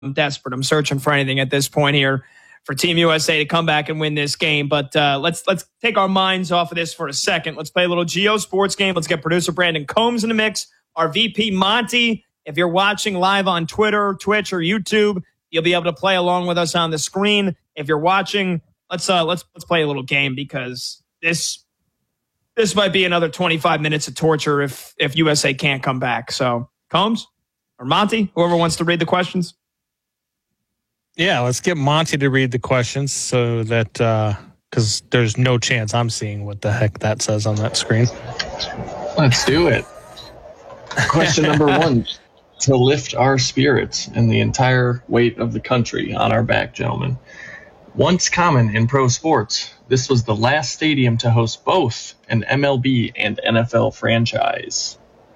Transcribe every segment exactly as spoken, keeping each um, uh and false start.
I'm desperate. I'm searching for anything at this point here for Team U S A to come back and win this game. But uh, let's let's take our minds off of this for a second. Let's play a little Geo Sports game. Let's get producer Brandon Combs in the mix. Our V P Monty. If you're watching live on Twitter, Twitch, or YouTube, you'll be able to play along with us on the screen. If you're watching, let's uh, let's let's play a little game because this this might be another twenty-five minutes of torture if if U S A can't come back. So Combs or Monty, whoever wants to read the questions. Yeah, let's get Monty to read the questions so that because uh, there's no chance I'm seeing what the heck that says on that screen. Let's do it. Question number one. To lift our spirits and the entire weight of the country on our back, gentlemen. Once common in pro sports, this was the last stadium to host both an M L B and N F L franchise.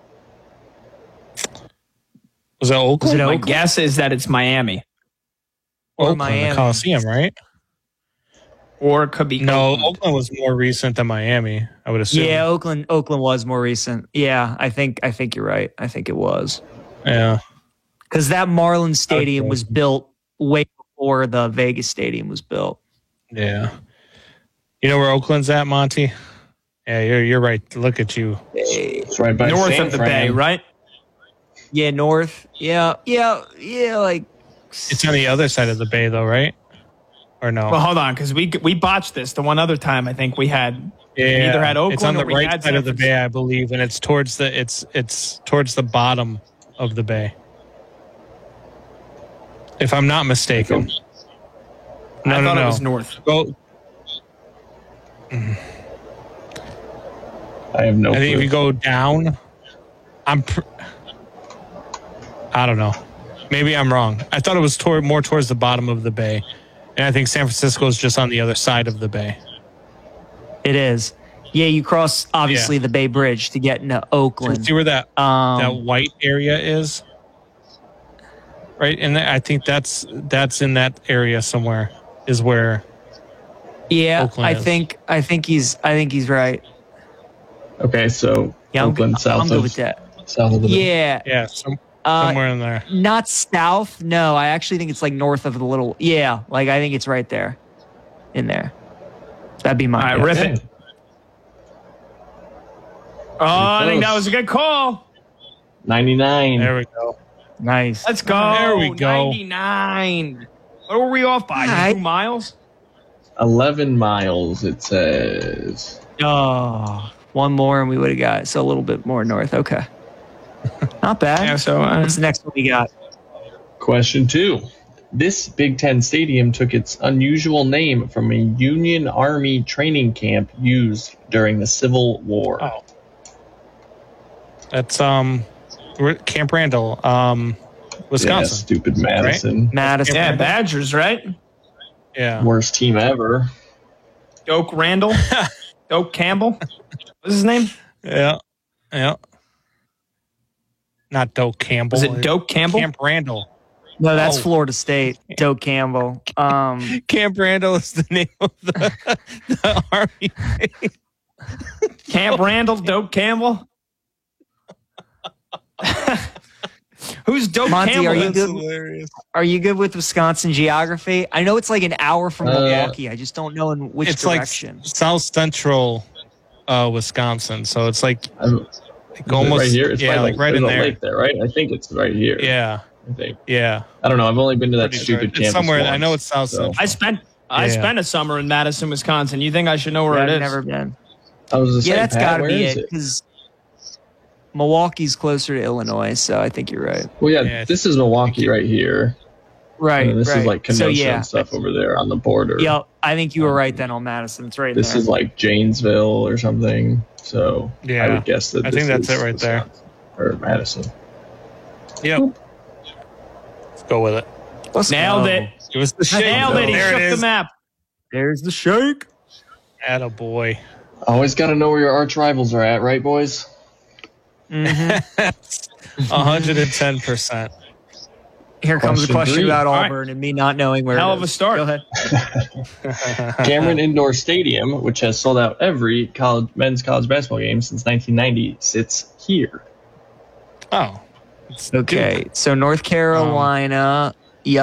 Was that Oakland? Was it Oakland? My guess is that it's Miami. Or Oakland, Miami. The Coliseum, right? Or it could be no. Oakland. Oakland was more recent than Miami, I would assume. Yeah, Oakland. Oakland was more recent. Yeah, I think. I think you're right. I think it was. Yeah, because that Marlins Stadium okay. was built way before the Vegas Stadium was built. Yeah, you know where Oakland's at, Monty? Yeah, you're you're right. Look at you. It's right by north San of the Fran. Bay, right? Yeah, north. Yeah, yeah, yeah. Like it's on the other side of the bay, though, right? Or no? Well, hold on, because we we botched this. The one other time, I think we had. Yeah, we either had Oakland it's on the or we right had side of the bay, I believe, and it's towards the it's it's towards the bottom of the bay, if I'm not mistaken. No, I no, thought no. it was north. Go. I have no. I think clue. if you go down, I'm. Pr- I don't know. Maybe I'm wrong. I thought it was toward more towards the bottom of the bay, and I think San Francisco is just on the other side of the bay. It is. Yeah, you cross, obviously, yeah. the Bay Bridge to get into Oakland. So see where that um, that white area is? Right? And I think that's that's in that area somewhere is where Yeah, Oakland I is. think I think he's I think he's right. Okay, so yeah, Oakland I'm, south I'm good of with that. South of the Yeah. Yeah, some, uh, somewhere in there. Not south. No, I actually think it's like north of the little Yeah, like I think it's right there. In there. That'd be my All right, rip it. Oh, I think that was a good call. ninety-nine. There we go. Nice. Let's go. There we go. ninety-nine. What were we off by? Right. Two miles? eleven miles, it says. Oh, one more and we would have got it. So a little bit more north. Okay. Not bad. Yeah, so uh, what's the next one we got? Question two. This Big Ten stadium took its unusual name from a Union Army training camp used during the Civil War. Oh. That's um, Camp Randall, um, Wisconsin. Yeah, stupid Madison. Right? Madison. Yeah, Badgers, right? Yeah. Worst team ever. Doak Randall. Doak Campbell. What's his name? Yeah. Yeah. Not Doak Campbell. Was it Doak Campbell? Camp Randall. No, that's Oh. Florida State. Doak Campbell. Um, Camp Randall is the name of the, the Army base. Camp Randall, Doak Campbell. Who's Doak Monty, Campbell? are you That's good? hilarious. Are you good with Wisconsin geography? I know it's like an hour from Uh, Milwaukee. I just don't know in which It's direction. like South Central uh, Wisconsin, so it's like, I'm, like almost right here. It's yeah, by like the, right there's in a there. lake there, right? I think it's right here. Yeah, I think. yeah. I don't know. I've only been to that Pretty stupid sure. It's campus somewhere. once, I know it's South so. Central. I spent I Yeah. spent a summer in Madison, Wisconsin. You think I should know where Yeah, it I've is? never been. I was just Yeah, saying, that's Pat, got to where be is it because Milwaukee's closer to Illinois, so I think you're right. Well, yeah, Yeah, this is Milwaukee right here. Right. And this right. is like Kenosha so, yeah. and stuff over there on the border. Yep, I think you were right then on Madison. It's right This there. is like Janesville or something. So Yeah. I would guess that I this think that's is it right there. Wisconsin, or Madison. Yep. Let's go with it. Let's Nailed go. it. It was the shake. Nailed it. He There shook it the is. map. There's the shake. Attaboy. Always got to know where your arch rivals are at, right, boys? Mm-hmm. one hundred ten percent. Here comes the Question question three. about All right. Auburn and me not knowing where Hell it of a is. start. Go ahead. Cameron Indoor Stadium, which has sold out every college men's college basketball game since nineteen ninety, sits here. Oh. Okay, so North Carolina